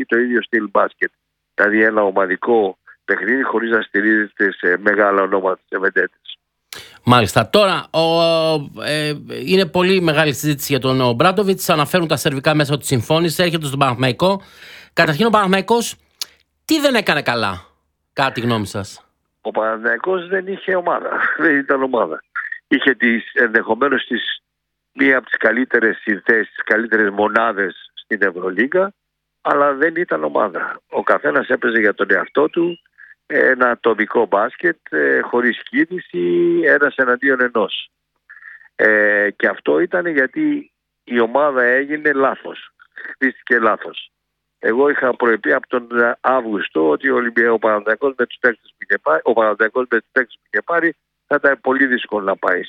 έχει το ίδιο στυλ μπάσκετ. Δηλαδή ένα ομαδικό παιχνίδι χωρίς να στηρίζεται σε μεγάλα ονόματα, σε βεντέτες. Μάλιστα. Τώρα είναι πολύ μεγάλη συζήτηση για τον Ομπράντοβιτς. Αναφέρουν τα σερβικά μέσα ότι συμφώνησε, έρχεται στον Παναθηναϊκό. Καταρχήν ο Παναθηναϊκός τι δεν έκανε καλά, κατά τη γνώμη σας? Ο Παναθηναϊκός δεν είχε ομάδα, δεν ήταν ομάδα. Είχε ενδεχομένως μία από τις καλύτερες συνθέσεις, τις καλύτερες μονάδες στην Ευρωλίγκα, αλλά δεν ήταν ομάδα. Ο καθένας έπαιζε για τον εαυτό του, ένα ατομικό μπάσκετ, χωρίς κίνηση, ένας εναντίον ενός. Και αυτό ήταν γιατί η ομάδα έγινε λάθος, χτίστηκε λάθος. Εγώ είχα προεπεί από τον Αύγουστο ότι ο Παναθηναϊκός με τους παίκτες που είχε πάρει θα ήταν πολύ δύσκολο να πάει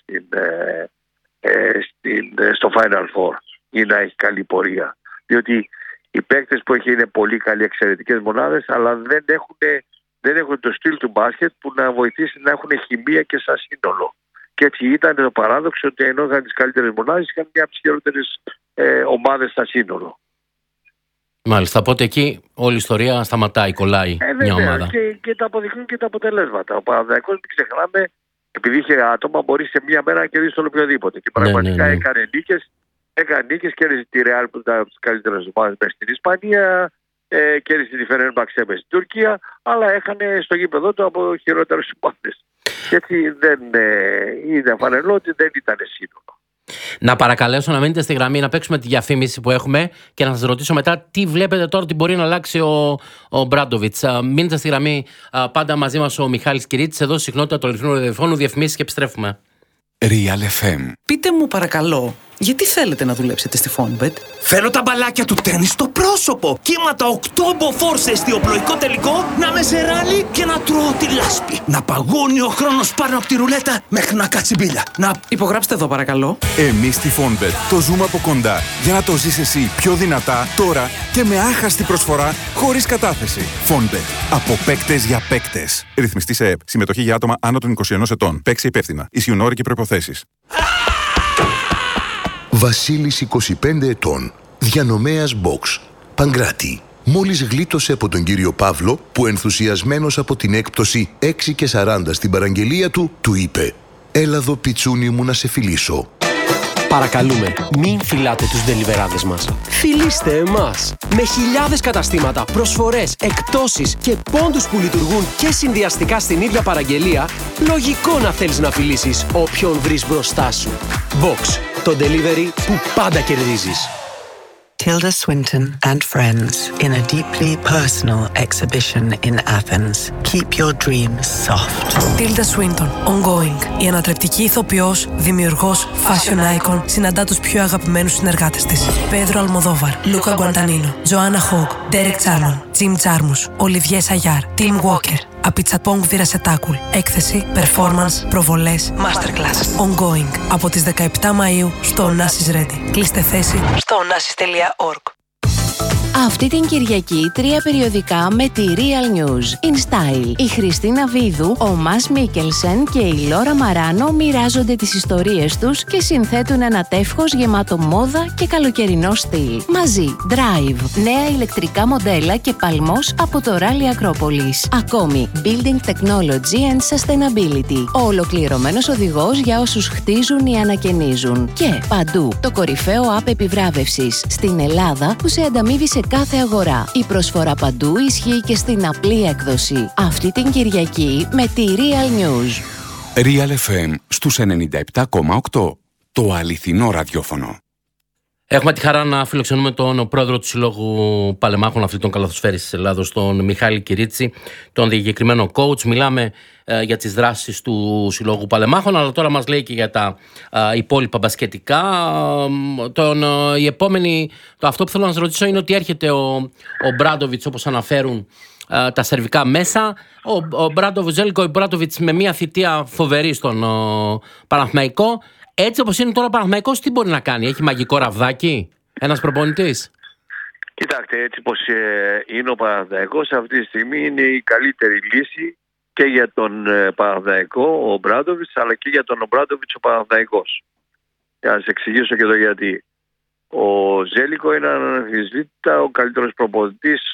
στο Final Four ή να έχει καλή πορεία. Διότι οι παίκτες που έχει είναι πολύ καλοί, εξαιρετικές μονάδες, αλλά δεν έχουν το στυλ του μπάσκετ που να βοηθήσει να έχουν χημεία και σαν σύνολο. Και έτσι ήταν το παράδοξο ότι ενώ είχαν τις καλύτερες μονάδες, είχαν μια από τις χειρότερες ομάδες σαν σύνολο. Μάλιστα, οπότε εκεί όλη η ιστορία σταματάει, κολλάει μια ομάδα. Και τα αποδεικνύουν και τα αποτελέσματα. Ο Παναθηναϊκός, μην ξεχνάμε, επειδή είχε άτομα, μπορεί σε μια μέρα να κερδίσει τον οποιοδήποτε. Και πραγματικά έκανε νίκες, κέρδισε τη Real που ήταν από τις καλύτερες ομάδες μέσα στην Ισπανία, κέρδισε τη Fenerbahçe μέσα στην Τουρκία, αλλά έχανε στο γήπεδο του από χειρότερες ομάδες. Και έτσι δεν είναι φανερό ότι δεν ήταν σύνολο. Να παρακαλέσω να μείνετε στη γραμμή, να παίξουμε τη διαφήμιση που έχουμε και να σας ρωτήσω μετά τι βλέπετε τώρα ότι μπορεί να αλλάξει ο Μπράντοβιτς. Μείνετε στη γραμμή, πάντα μαζί μας ο Μιχάλης Κυρίτσης, εδώ συχνότητα του αληθινού ραδιοφώνου, διαφημίσεις και επιστρέφουμε. Real FM. Πείτε μου παρακαλώ, γιατί θέλετε να δουλέψετε στη Fonbet? Θέλω τα μπαλάκια του τέννις στο πρόσωπο. Κύματα 8 μποφόρ σε εστιοπλοϊκό τελικό, να με σε ράλι και να τρώω τη λάσπη. Να παγώνει ο χρόνος πάνω από τη ρουλέτα μέχρι να κάτσει μπίλια. Υπογράψτε εδώ παρακαλώ. Εμείς στη Fonbet το ζούμε από κοντά για να το ζεις εσύ πιο δυνατά τώρα και με άχαστη προσφορά χωρίς κατάθεση. Fonbet. Από παίκτες για παίκτες. Ρυθμιστή σε ΕΠ. Συμμετοχή για άτομα άνω των 21 ετών. Παίξει υπεύθυνα. Ισχύουν όροι και προϋποθέσεις. Βασίλης 25 ετών, διανομέας box, Παγκράτη. Μόλις γλίτωσε από τον κύριο Παύλο που ενθουσιασμένος από την έκπτωση 6,40 στην παραγγελία του είπε «Έλα εδώ πιτσούνι μου να σε φιλήσω». Παρακαλούμε, μην φιλάτε τους ντελιβεράδες μας. Φιλήστε εμάς. Με χιλιάδες καταστήματα, προσφορές, εκπτώσεις και πόντους που λειτουργούν και συνδυαστικά στην ίδια παραγγελία, λογικό να θέλεις να φιλήσεις όποιον βρεις μπροστά σου. Box. Το delivery που πάντα κερδίζεις. Tilda Swinton and friends in a deeply personal exhibition in Athens. Keep your dreams soft. Tilda Swinton, ongoing. Η ανατρεπτική ηθοποιός, δημιουργός, fashion icon, συναντά τους πιο αγαπημένους συνεργάτες της. Πέδρο Αλμοδόβαρ, Λούκα Γκουαντανίνο, Τζοάννα Χόγκ, Ντέρεκ Τσάρμον, Τζιμ Τζάρμους, Ολιβιέ Σαγιάρ, Τιμ Walker. Απιτσαπόγκ Βιρασετάκουλ. Έκθεση, performance, προβολές, masterclass. Ongoing. Από τις 17 Μαΐου στο Onassis Ready. Κλείστε θέση στο onassis.org. Αυτή την Κυριακή 3 περιοδικά με τη Real News. In Style. Η Χριστίνα Βίδου, ο Μας Μίκελσεν και η Λόρα Μαράνο μοιράζονται τις ιστορίες τους και συνθέτουν ένα τεύχος γεμάτο μόδα και καλοκαιρινό στυλ. Μαζί, Drive, νέα ηλεκτρικά μοντέλα και παλμός από το Rally Acropolis. Ακόμη, Building Technology and Sustainability. Ο ολοκληρωμένος οδηγός για όσους χτίζουν ή ανακαινίζουν. Και παντού, το κορυφαίο app επιβράβευσης στην Ελλάδα που σε ανταμείβει σε κάθε αγορά. Η προσφορά παντού ισχύει και στην απλή έκδοση. Αυτή την Κυριακή με τη Real News. Real FM στους 97,8. Το αληθινό ραδιόφωνο. Έχουμε τη χαρά να φιλοξενούμε τον πρόεδρο του Συλλόγου Παλεμάχων Αθλητών Καλαθοσφαίρισης της Ελλάδος, τον Μιχάλη Κυρίτσι, τον διακεκριμένο coach. Μιλάμε για τις δράσεις του Συλλόγου Παλεμάχων, αλλά τώρα μας λέει και για τα υπόλοιπα μπασκετικά. Αυτό που θέλω να σας ρωτήσω είναι ότι έρχεται ο Μπράντοβιτς, όπως αναφέρουν τα σερβικά μέσα. Ο Μπράντοβιτς με μια θητεία φοβερή στον Παναθηναϊκό. Έτσι όπως είναι τώρα ο Παναθηναϊκός, τι μπορεί να κάνει? Έχει μαγικό ραβδάκι ένας προπονητής? Κοιτάξτε, έτσι πως είναι ο Παναθηναϊκός αυτή τη στιγμή είναι η καλύτερη λύση και για τον Παναθηναϊκό ο Μπράντοβιτς, αλλά και για τον Μπράντοβιτς ο Παναθηναϊκός. Για να σας εξηγήσω και το γιατί. Ο Ζέλικο είναι αναμφισβήτητα ο καλύτερος προπονητής